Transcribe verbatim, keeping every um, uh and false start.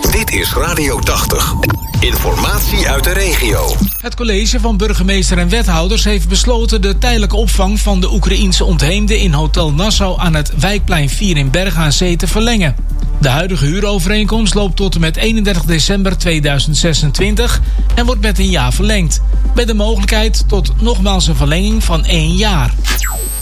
Dit is Radio tachtig. Informatie uit de regio. Het college van burgemeester en wethouders heeft besloten de tijdelijke opvang van de Oekraïense ontheemden in Hotel Nassau aan het Wijkplein vier in Bergen aan Zee te verlengen. De huidige huurovereenkomst loopt tot en met eenendertig december tweeduizend zesentwintig en wordt met een jaar verlengd. Met de mogelijkheid tot nogmaals een verlenging van één jaar.